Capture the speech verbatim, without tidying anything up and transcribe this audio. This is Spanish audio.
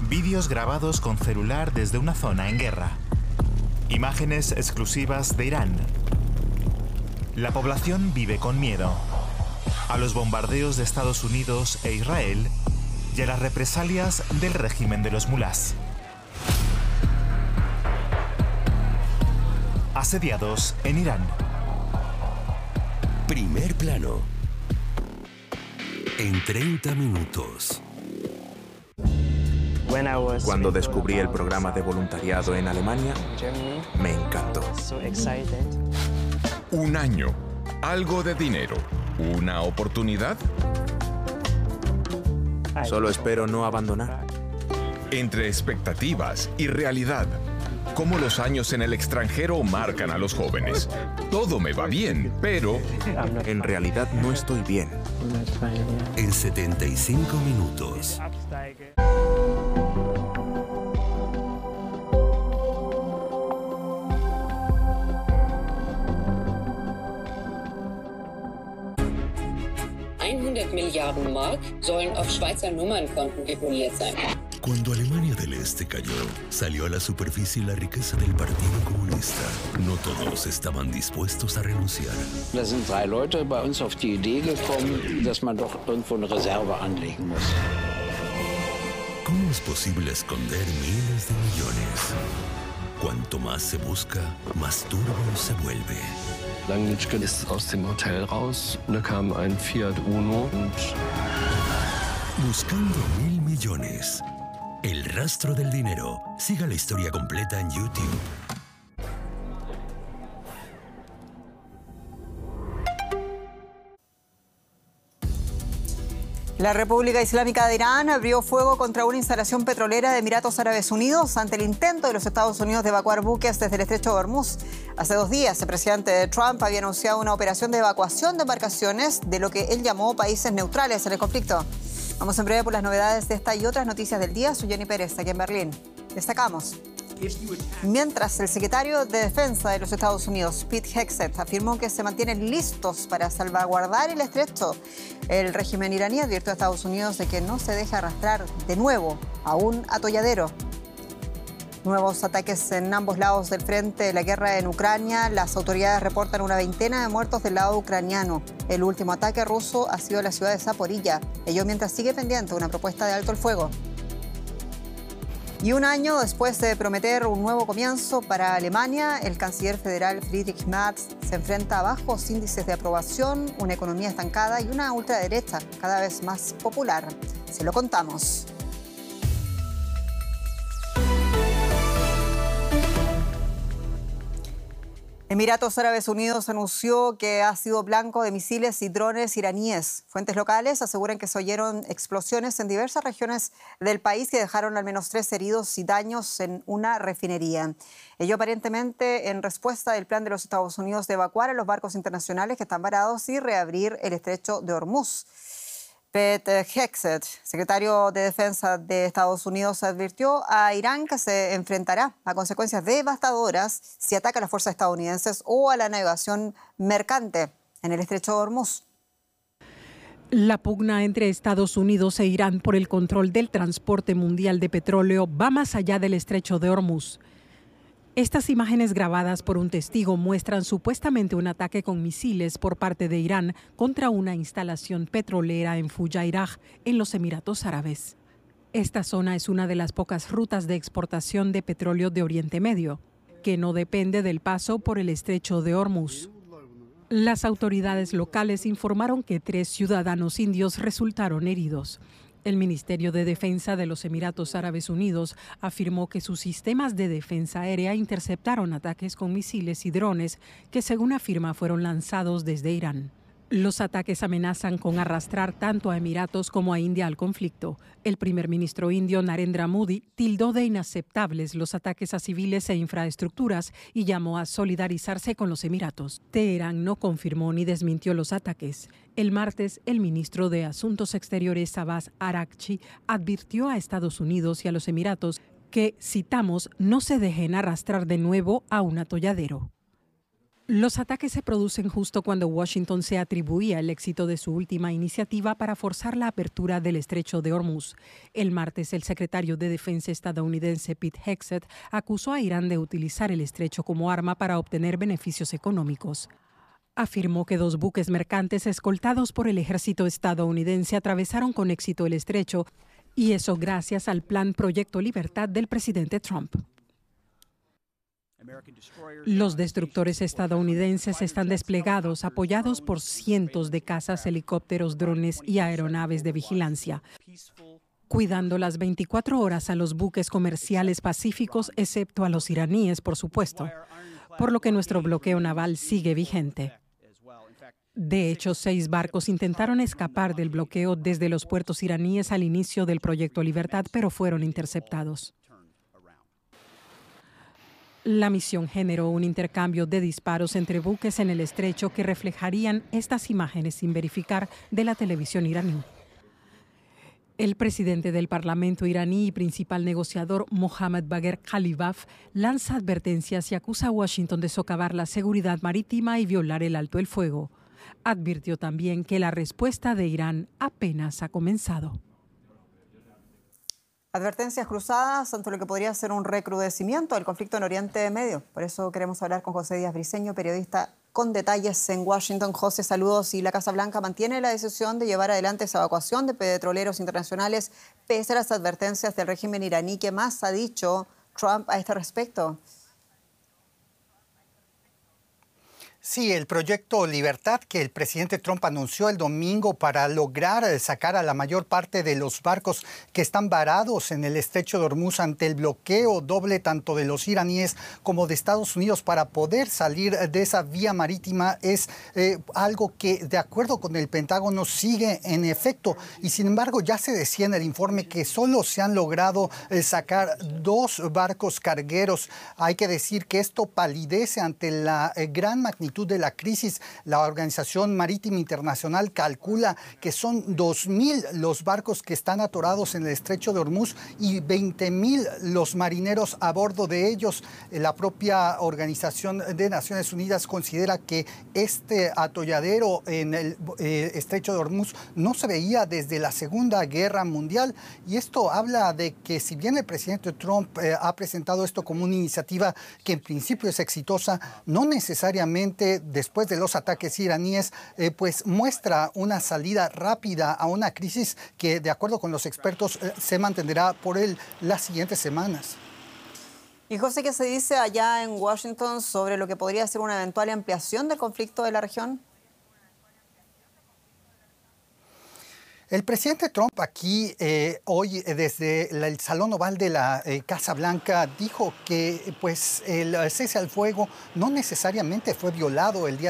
Vídeos grabados con celular desde una zona en guerra. Imágenes exclusivas de Irán. La población vive con miedo a los bombardeos de Estados Unidos e Israel y a las represalias del régimen de los mulás. Asediados en Irán. Primer plano. En treinta minutos. Cuando descubrí el programa de voluntariado en Alemania, me encantó. Un año, algo de dinero, una oportunidad. Solo espero no abandonar. Entre expectativas y realidad, cómo los años en el extranjero marcan a los jóvenes. Todo me va bien, pero en realidad no estoy bien. En setenta y cinco minutos. hundert Milliarden Mark sollen auf Schweizer Nummernkonten deponiert sein. Cuando Alemania del Este cayó, salió a la superficie la riqueza del Partido Comunista. No todos estaban dispuestos a renunciar. Da sind drei Leute bei uns auf die Idee gekommen, dass man doch irgendwo eine Reserve anlegen muss. ¿Cómo es posible esconder miles de millones? Cuanto más se busca, más turbio se vuelve. Langnitschke ist aus dem Hotel raus. Da kam ein Fiat Uno und... Buscando mil millones. El rastro del dinero. Siga la historia completa en YouTube. La República Islámica de Irán abrió fuego contra una instalación petrolera de Emiratos Árabes Unidos ante el intento de los Estados Unidos de evacuar buques desde el estrecho de Hormuz. Hace dos días, el presidente Trump había anunciado una operación de evacuación de embarcaciones de lo que él llamó países neutrales en el conflicto. Vamos en breve por las novedades de esta y otras noticias del día. Soy Jenny Pérez, aquí en Berlín. Destacamos. Mientras el secretario de Defensa de los Estados Unidos, Pete Hegseth, afirmó que se mantienen listos para salvaguardar el estrecho, el régimen iraní advirtió a Estados Unidos de que no se deje arrastrar de nuevo a un atolladero. Nuevos ataques en ambos lados del frente de la guerra en Ucrania. Las autoridades reportan una veintena de muertos del lado ucraniano. El último ataque ruso ha sido en la ciudad de Zaporilla, ello mientras sigue pendiente una propuesta de alto el fuego. Y un año después de prometer un nuevo comienzo para Alemania, el canciller federal Friedrich Merz se enfrenta a bajos índices de aprobación, una economía estancada y una ultraderecha cada vez más popular. Se lo contamos. Emiratos Árabes Unidos anunció que ha sido blanco de misiles y drones iraníes. Fuentes locales aseguran que se oyeron explosiones en diversas regiones del país que dejaron al menos tres heridos y daños en una refinería. Ello aparentemente en respuesta del plan de los Estados Unidos de evacuar a los barcos internacionales que están varados y reabrir el estrecho de Hormuz. Pete Hegseth, secretario de Defensa de Estados Unidos, advirtió a Irán que se enfrentará a consecuencias devastadoras si ataca a las fuerzas estadounidenses o a la navegación mercante en el estrecho de Hormuz. La pugna entre Estados Unidos e Irán por el control del transporte mundial de petróleo va más allá del estrecho de Hormuz. Estas imágenes grabadas por un testigo muestran supuestamente un ataque con misiles por parte de Irán contra una instalación petrolera en Fujairah, en los Emiratos Árabes. Esta zona es una de las pocas rutas de exportación de petróleo de Oriente Medio, que no depende del paso por el estrecho de Hormuz. Las autoridades locales informaron que tres ciudadanos indios resultaron heridos. El Ministerio de Defensa de los Emiratos Árabes Unidos afirmó que sus sistemas de defensa aérea interceptaron ataques con misiles y drones que, según afirma, fueron lanzados desde Irán. Los ataques amenazan con arrastrar tanto a Emiratos como a India al conflicto. El primer ministro indio Narendra Modi tildó de inaceptables los ataques a civiles e infraestructuras y llamó a solidarizarse con los Emiratos. Teherán no confirmó ni desmintió los ataques. El martes, el ministro de Asuntos Exteriores Abbas Araghchi advirtió a Estados Unidos y a los Emiratos que, citamos, no se dejen arrastrar de nuevo a un atolladero. Los ataques se producen justo cuando Washington se atribuía el éxito de su última iniciativa para forzar la apertura del estrecho de Hormuz. El martes, el secretario de Defensa estadounidense Pete Hegseth acusó a Irán de utilizar el estrecho como arma para obtener beneficios económicos. Afirmó que dos buques mercantes escoltados por el ejército estadounidense atravesaron con éxito el estrecho, y eso gracias al plan Proyecto Libertad del presidente Trump. Los destructores estadounidenses están desplegados, apoyados por cientos de cazas, helicópteros, drones y aeronaves de vigilancia, cuidando las veinticuatro horas a los buques comerciales pacíficos, excepto a los iraníes, por supuesto, por lo que nuestro bloqueo naval sigue vigente. De hecho, seis barcos intentaron escapar del bloqueo desde los puertos iraníes al inicio del Proyecto Libertad, pero fueron interceptados. La misión generó un intercambio de disparos entre buques en el estrecho que reflejarían estas imágenes sin verificar de la televisión iraní. El presidente del Parlamento iraní y principal negociador Mohammad Bagher Khalibaf lanza advertencias y acusa a Washington de socavar la seguridad marítima y violar el alto el fuego. Advirtió también que la respuesta de Irán apenas ha comenzado. Advertencias cruzadas ante lo que podría ser un recrudecimiento del conflicto en Oriente Medio. Por eso queremos hablar con José Díaz Briceño, periodista con detalles en Washington. José, saludos. Y la Casa Blanca mantiene la decisión de llevar adelante esa evacuación de petroleros internacionales pese a las advertencias del régimen iraní. ¿Qué más ha dicho Trump a este respecto? Sí, el proyecto Libertad que el presidente Trump anunció el domingo para lograr sacar a la mayor parte de los barcos que están varados en el estrecho de Hormuz ante el bloqueo doble tanto de los iraníes como de Estados Unidos para poder salir de esa vía marítima es eh, algo que, de acuerdo con el Pentágono, sigue en efecto. Y sin embargo, ya se decía en el informe que solo se han logrado eh, sacar dos barcos cargueros. Hay que decir que esto palidece ante la eh, gran magnitud de la crisis. La Organización Marítima Internacional calcula que son dos mil los barcos que están atorados en el estrecho de Hormuz y veinte mil los marineros a bordo de ellos. La propia Organización de Naciones Unidas considera que este atolladero en el eh, estrecho de Hormuz no se veía desde la Segunda Guerra Mundial, y esto habla de que si bien el presidente Trump eh, ha presentado esto como una iniciativa que en principio es exitosa, no necesariamente después de los ataques iraníes, eh, pues muestra una salida rápida a una crisis que, de acuerdo con los expertos, eh, se mantendrá por el, las siguientes semanas. Y José, ¿qué se dice allá en Washington sobre lo que podría ser una eventual ampliación del conflicto de la región? El presidente Trump aquí eh, hoy eh, desde el Salón Oval de la eh, Casa Blanca dijo que pues, el cese al fuego no necesariamente fue violado el día